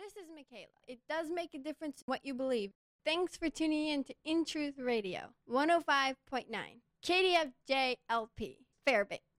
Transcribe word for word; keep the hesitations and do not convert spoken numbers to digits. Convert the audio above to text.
This is Michaela. It does make a difference what you believe. Thanks for tuning in to In Truth Radio, one oh five point nine, K D F J L P, Fairbanks.